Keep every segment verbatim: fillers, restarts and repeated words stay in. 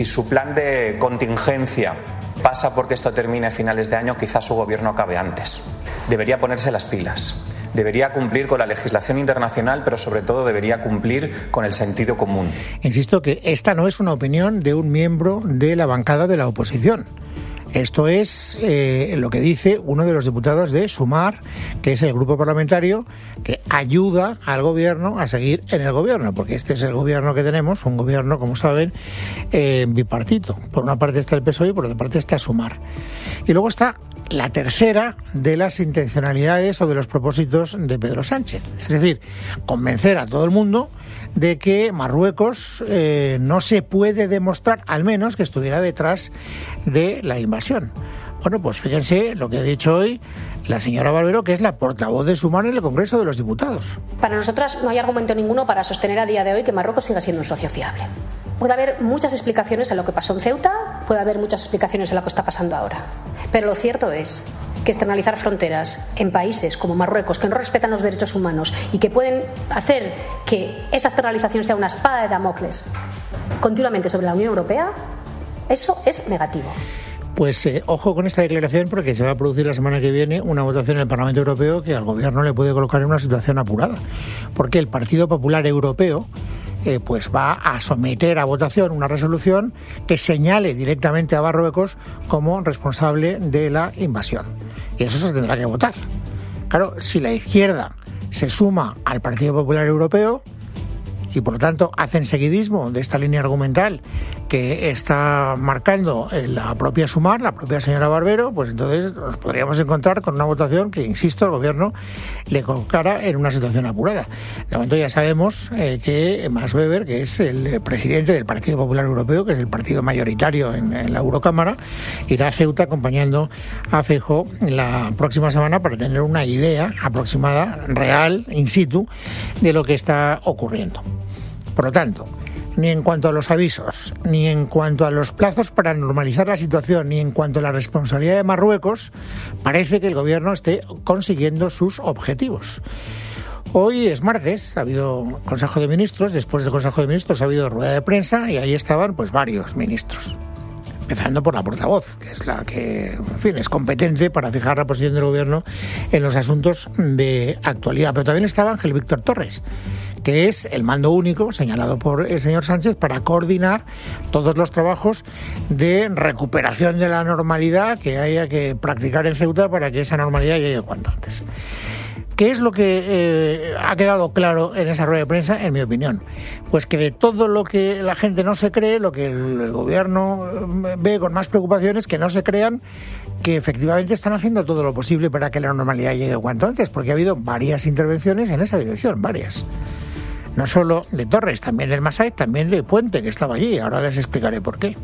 Si su plan de contingencia pasa porque esto termine a finales de año, quizás su gobierno acabe antes. Debería ponerse las pilas. Debería cumplir con la legislación internacional, pero sobre todo debería cumplir con el sentido común. Insisto que esta no es una opinión de un miembro de la bancada de la oposición. Esto es eh, lo que dice uno de los diputados de Sumar, que es el grupo parlamentario que ayuda al gobierno a seguir en el gobierno, porque este es el gobierno que tenemos, un gobierno, como saben, eh, bipartito. Por una parte está el P S O E y por otra parte está Sumar. Y luego está la tercera de las intencionalidades o de los propósitos de Pedro Sánchez. Es decir, convencer a todo el mundo de que Marruecos eh, no se puede demostrar, al menos, que estuviera detrás de la invasión. Bueno, pues fíjense lo que ha dicho hoy la señora Barbero, que es la portavoz de Sumar en el Congreso de los Diputados. Para nosotras no hay argumento ninguno para sostener a día de hoy que Marruecos siga siendo un socio fiable. Puede haber muchas explicaciones en lo que pasó en Ceuta, puede haber muchas explicaciones en lo que está pasando ahora. Pero lo cierto es que externalizar fronteras en países como Marruecos, que no respetan los derechos humanos y que pueden hacer que esa externalización sea una espada de Damocles continuamente sobre la Unión Europea, eso es negativo. Pues eh, ojo con esta declaración, porque se va a producir la semana que viene una votación en el Parlamento Europeo que al Gobierno le puede colocar en una situación apurada, porque el Partido Popular Europeo eh, pues va a someter a votación una resolución que señale directamente a Marruecos como responsable de la invasión. Y eso se tendrá que votar. Claro, si la izquierda se suma al Partido Popular Europeo y por lo tanto hacen seguidismo de esta línea argumental que está marcando la propia Sumar, la propia señora Barbero, pues entonces nos podríamos encontrar con una votación que, insisto, el gobierno le colocara en una situación apurada. De momento ya sabemos eh, que Max Weber, que es el presidente del Partido Popular Europeo, que es el partido mayoritario en, en la Eurocámara, irá a Ceuta acompañando a Feijóo la próxima semana para tener una idea aproximada, real, in situ, de lo que está ocurriendo. Por lo tanto, ni en cuanto a los avisos, ni en cuanto a los plazos para normalizar la situación, ni en cuanto a la responsabilidad de Marruecos, parece que el gobierno esté consiguiendo sus objetivos. Hoy es martes, ha habido Consejo de Ministros, después del Consejo de Ministros ha habido rueda de prensa y ahí estaban pues varios ministros. Empezando por la portavoz, que es la que, en fin, es competente para fijar la posición del gobierno en los asuntos de actualidad. Pero también estaba Ángel Víctor Torres, que es el mando único señalado por el señor Sánchez para coordinar todos los trabajos de recuperación de la normalidad que haya que practicar en Ceuta para que esa normalidad llegue cuanto antes. ¿Qué es lo que eh, ha quedado claro en esa rueda de prensa, en mi opinión? Pues que de todo lo que la gente no se cree, lo que el, el gobierno ve con más preocupación es que no se crean que efectivamente están haciendo todo lo posible para que la normalidad llegue cuanto antes, porque ha habido varias intervenciones en esa dirección, varias. No solo de Torres, también del Massaid, también de Puente, que estaba allí. Ahora les explicaré por qué.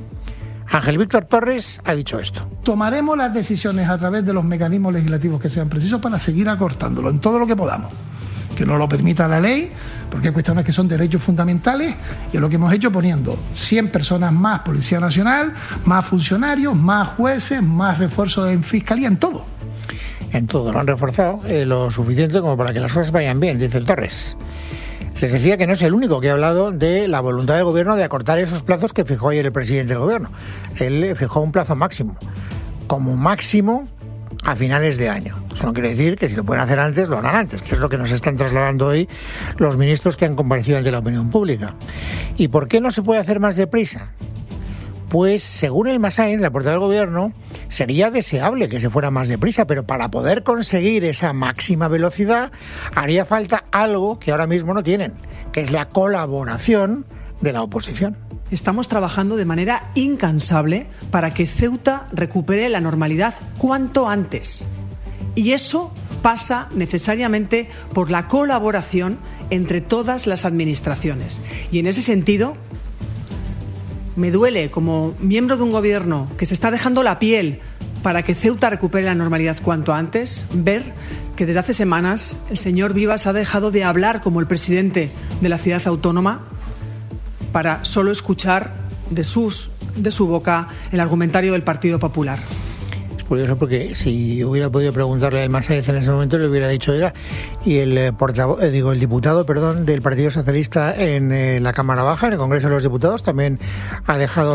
Ángel Víctor Torres ha dicho esto. Tomaremos las decisiones a través de los mecanismos legislativos que sean precisos para seguir acortándolo en todo lo que podamos. Que nos lo permita la ley, porque hay cuestiones que son derechos fundamentales, y es lo que hemos hecho poniendo cien personas más Policía Nacional, más funcionarios, más jueces, más refuerzos en Fiscalía, en todo. En todo, lo han reforzado eh, lo suficiente como para que las cosas vayan bien, dice el Torres. Les decía que no es el único que ha hablado de la voluntad del gobierno de acortar esos plazos que fijó ayer el presidente del gobierno. Él fijó un plazo máximo, como máximo a finales de año. Eso no quiere decir que si lo pueden hacer antes, lo harán antes, que es lo que nos están trasladando hoy los ministros que han comparecido ante la opinión pública. ¿Y por qué no se puede hacer más deprisa? Pues según el Massaid, la portavoz del gobierno, sería deseable que se fuera más deprisa, pero para poder conseguir esa máxima velocidad haría falta algo que ahora mismo no tienen, que es la colaboración de la oposición. Estamos trabajando de manera incansable para que Ceuta recupere la normalidad cuanto antes. Y eso pasa necesariamente por la colaboración entre todas las administraciones. Y en ese sentido, me duele, como miembro de un gobierno que se está dejando la piel para que Ceuta recupere la normalidad cuanto antes, ver que desde hace semanas el señor Vivas ha dejado de hablar como el presidente de la ciudad autónoma para solo escuchar de, sus, de su boca el argumentario del Partido Popular. curioso porque si hubiera podido preguntarle al Masáez en ese momento le hubiera dicho, oiga, y el eh, portavoz, eh, digo, el diputado, perdón, del Partido Socialista en eh, la Cámara Baja, en el Congreso de los Diputados, también ha dejado